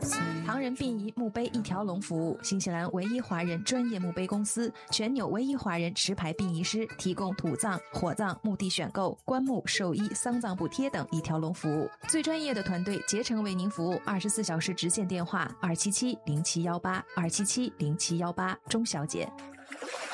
唐人殡仪墓碑一条龙服务，新西兰唯一华人专业墓碑公司，全纽唯一华人持牌殡仪师，提供土葬、火葬、墓地选购、棺木、寿衣、丧葬补贴等一条龙服务。最专业的团队竭诚为您服务，24小时直线电话2770718，2770718，钟小姐。